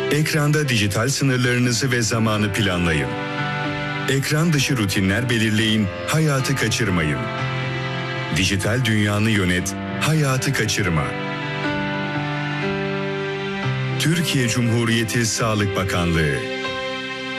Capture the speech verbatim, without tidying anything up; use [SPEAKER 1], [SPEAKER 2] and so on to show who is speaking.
[SPEAKER 1] Ekranda dijital sınırlarınızı ve zamanı planlayın. Ekran dışı rutinler belirleyin, hayatı kaçırmayın. Dijital dünyanı yönet, hayatı kaçırma. Türkiye Cumhuriyeti Sağlık Bakanlığı.